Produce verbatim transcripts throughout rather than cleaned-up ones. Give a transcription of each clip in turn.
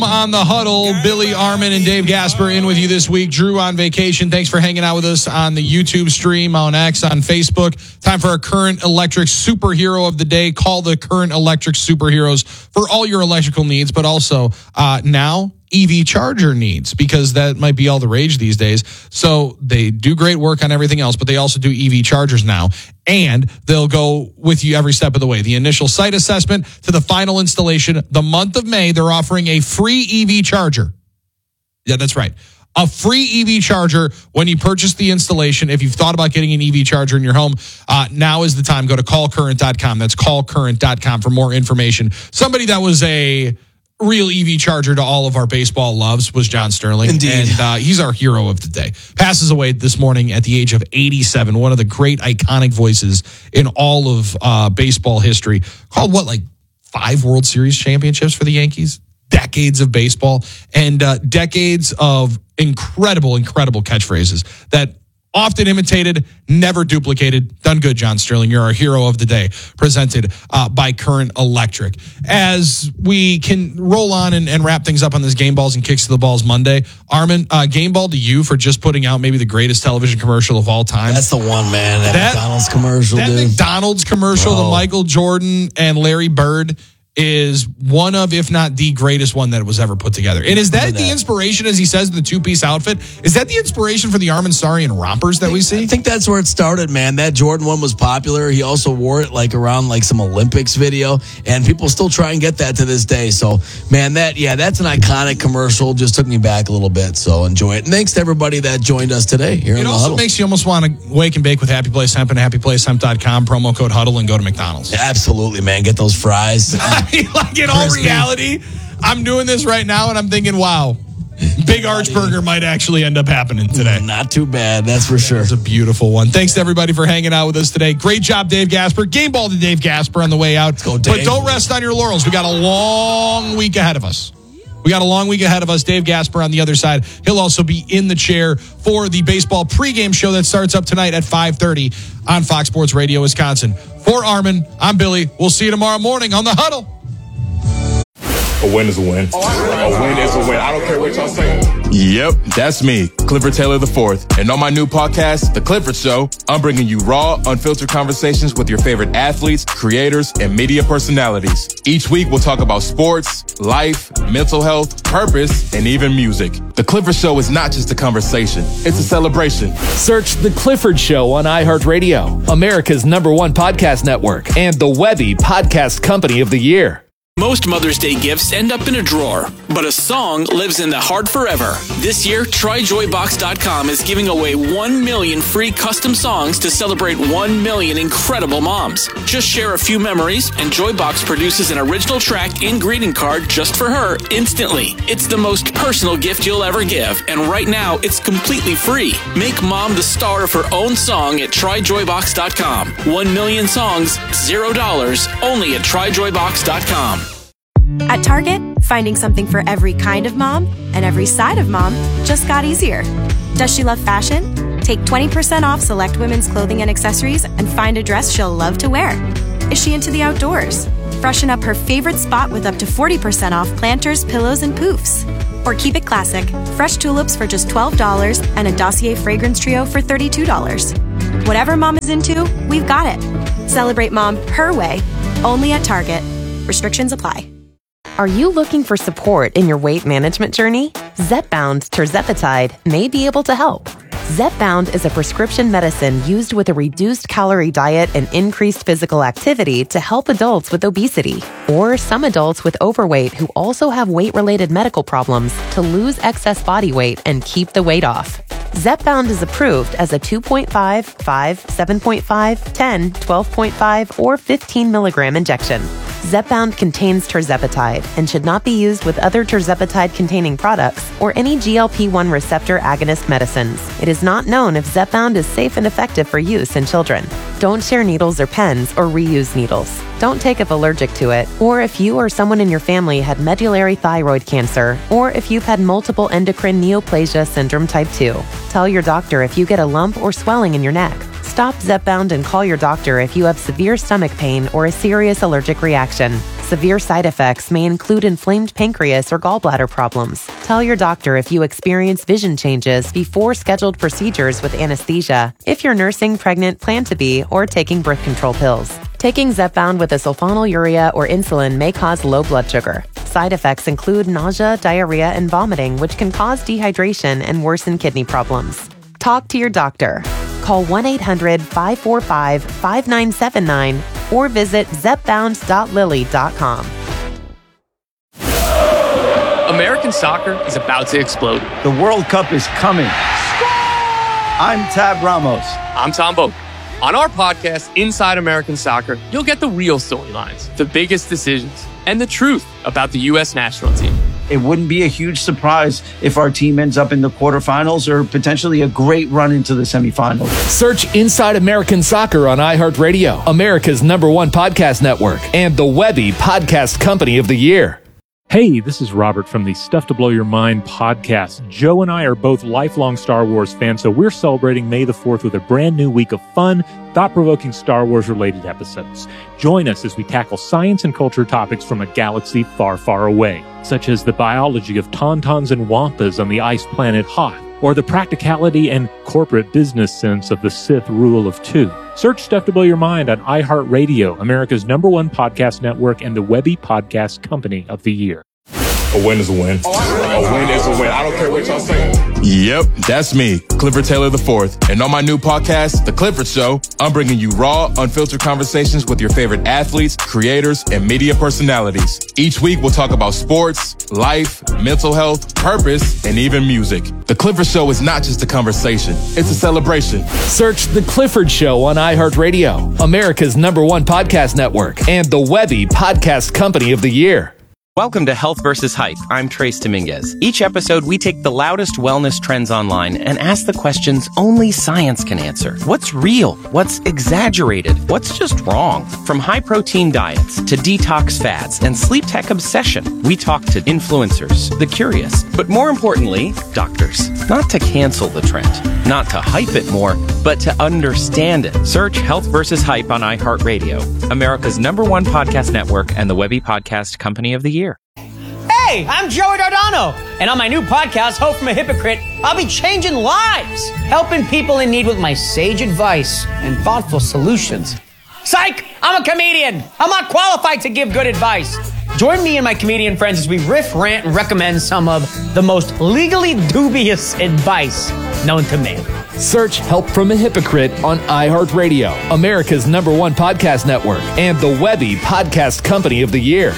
On the huddle, Billy Armin and Dave Gasper in with you this week. Drew on vacation. Thanks for hanging out with us on the YouTube stream, on X, on Facebook. Time for our current electric superhero of the day. Call the current electric superheroes for all your electrical needs, but also uh, now E V charger needs, because that might be all the rage these days. So they do great work on everything else, but they also do E V chargers now. And they'll go with you every step of the way. The initial site assessment to the final installation. The month of May, they're offering a free E V charger. Yeah, that's right. A free E V charger when you purchase the installation. If you've thought about getting an E V charger in your home, uh, now is the time. Go to call current dot com. That's call current dot com for more information. Somebody that was a real E V charger to all of our baseball loves was John Sterling. Indeed. And uh, he's our hero of the day. Passes away this morning at the age of eighty-seven. One of the great iconic voices in all of uh, baseball history. Called what, like five World Series championships for the Yankees? Decades of baseball and uh, decades of incredible, incredible catchphrases that often imitated, never duplicated. Done good, John Sterling. You're our hero of the day, presented uh, by Current Electric. As we can roll on and, and wrap things up on this Game Balls and Kicks to the Balls Monday, Armin, uh, game ball to you for just putting out maybe the greatest television commercial of all time. That's the one, man. That, that McDonald's commercial, that dude. That McDonald's commercial, Bro. the Michael Jordan and Larry Bird, is one of, if not the greatest one that was ever put together. And is that, that. the inspiration, as he says, the two-piece outfit? Is that the inspiration for the Armin Sarian rompers that think, we see? I think that's where it started, man. That Jordan one was popular. He also wore it like around like some Olympics video, and people still try and get that to this day. So, man, that, yeah, that's an iconic commercial. Just took me back a little bit, so enjoy it. And thanks to everybody that joined us today here in it the also huddle. Makes you almost want to wake and bake with Happy Place Hemp and happy place hemp dot com, promo code HUDDLE, and go to McDonald's. Yeah, absolutely, man. Get those fries. Like in all reality, I'm doing this right now, and I'm thinking, wow, Big Arch Burger might actually end up happening today. Not too bad, that's for sure. It's a beautiful one. Thanks to everybody for hanging out with us today. Great job, Dave Gasper. Game ball to Dave Gasper on the way out. Let's go, Dave. But don't rest on your laurels. We got a long week ahead of us. We got a long week ahead of us. Dave Gasper on the other side. He'll also be in the chair for the baseball pregame show that starts up tonight at five thirty on Fox Sports Radio Wisconsin. For Armin, I'm Billy. We'll see you tomorrow morning on The Huddle. A win is a win. A win is a win. I don't care what y'all say. Yep, that's me, Clifford Taylor the fourth. And on my new podcast, The Clifford Show, I'm bringing you raw, unfiltered conversations with your favorite athletes, creators, and media personalities. Each week, we'll talk about sports, life, mental health, purpose, and even music. The Clifford Show is not just a conversation. It's a celebration. Search The Clifford Show on iHeartRadio, America's number one podcast network, and the Webby Podcast Company of the Year. Most Mother's Day gifts end up in a drawer, but a song lives in the heart forever. This year, Try Joy Box dot com is giving away one million free custom songs to celebrate one million incredible moms. Just share a few memories, and Joybox produces an original track and greeting card just for her instantly. It's the most personal gift you'll ever give, and right now, it's completely free. Make mom the star of her own song at Try Joy Box dot com. One million songs, zero dollars, only at Try Joy Box dot com. At Target, finding something for every kind of mom and every side of mom just got easier. Does she love fashion? Take twenty percent off select women's clothing and accessories and find a dress she'll love to wear. Is she into the outdoors? Freshen up her favorite spot with up to forty percent off planters, pillows, and poofs. Or keep it classic, fresh tulips for just twelve dollars and a Dossier fragrance trio for thirty-two dollars. Whatever mom is into, we've got it. Celebrate mom her way, only at Target. Restrictions apply. Are you looking for support in your weight management journey? Zepbound tirzepatide may be able to help. Zepbound is a prescription medicine used with a reduced calorie diet and increased physical activity to help adults with obesity or some adults with overweight who also have weight-related medical problems to lose excess body weight and keep the weight off. Zepbound is approved as a two point five, five, seven point five, ten, twelve point five, or fifteen milligram injection. Zepbound contains tirzepatide and should not be used with other tirzepatide-containing products or any G L P one receptor agonist medicines. It is not known if Zepbound is safe and effective for use in children. Don't share needles or pens or reuse needles. Don't take if allergic to it, or if you or someone in your family had medullary thyroid cancer, or if you've had multiple endocrine neoplasia syndrome type two. Tell your doctor if you get a lump or swelling in your neck. Stop Zepbound and call your doctor if you have severe stomach pain or a serious allergic reaction. severe side effects may include inflamed pancreas or gallbladder problems. Tell your doctor if you experience vision changes before scheduled procedures with anesthesia, if you're nursing, pregnant, plan to be, or taking birth control pills. Taking Zepbound with a sulfonylurea or insulin may cause low blood sugar. Side effects include nausea, diarrhea, and vomiting, which can cause dehydration and worsen kidney problems. Talk to your doctor. Call one eight hundred five four five five nine seven nine or visit zepbound dot lilly dot com. American soccer is about to explode. The World Cup is coming. I'm Tab Ramos. I'm Tom Boak. On our podcast, Inside American Soccer, you'll get the real storylines, the biggest decisions, and the truth about the U S national team. It wouldn't be a huge surprise if our team ends up in the quarterfinals or potentially a great run into the semifinals. Search Inside American Soccer on iHeartRadio, America's number one podcast network, and the Webby Podcast Company of the Year. Hey, this is Robert from the Stuff to Blow Your Mind podcast. Joe and I are both lifelong Star Wars fans, so we're celebrating May the fourth with a brand new week of fun, thought-provoking Star Wars-related episodes. Join us as we tackle science and culture topics from a galaxy far, far away, such as the biology of tauntauns and wampas on the ice planet Hoth, or the practicality and corporate business sense of the Sith rule of two. Search Stuff to Blow Your Mind on iHeartRadio, America's number one podcast network, and the Webby Podcast Company of the Year. A win is a win. A win is a win. I don't care what y'all say. Yep, that's me, Clifford Taylor the fourth. And on my new podcast, The Clifford Show, I'm bringing you raw, unfiltered conversations with your favorite athletes, creators, and media personalities. Each week, we'll talk about sports, life, mental health, purpose, and even music. The Clifford Show is not just a conversation. It's a celebration. Search The Clifford Show on iHeartRadio, America's number one podcast network, and the Webby Podcast Company of the Year. Welcome to Health versus Hype. I'm Trace Dominguez. Each episode, we take the loudest wellness trends online and ask the questions only science can answer. What's real? What's exaggerated? What's just wrong? From high-protein diets to detox fads and sleep tech obsession, we talk to influencers, the curious, but more importantly, doctors. Not to cancel the trend, not to hype it more, but to understand it. Search Health versus Hype on iHeartRadio, America's number one podcast network and the Webby Podcast Company of the Year. Hey, I'm Joey Dardano, and on my new podcast, Hope from a Hypocrite, I'll be changing lives, helping people in need with my sage advice and thoughtful solutions. Psych! I'm a comedian. I'm not qualified to give good advice. Join me and my comedian friends as we riff, rant, and recommend some of the most legally dubious advice known to man. Search Help from a Hypocrite on iHeartRadio, America's number one podcast network, and the Webby Podcast Company of the Year.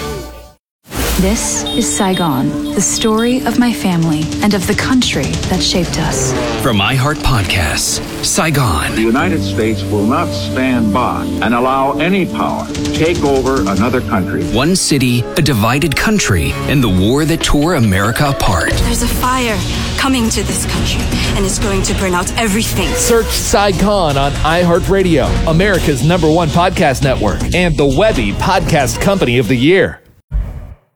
This is Saigon, the story of my family and of the country that shaped us. From iHeart Podcasts, Saigon. The United States will not stand by and allow any power to take over another country. One city, a divided country, and the war that tore America apart. There's a fire coming to this country, and it's going to burn out everything. Search Saigon on iHeartRadio, America's number one podcast network, and the Webby Podcast Company of the Year.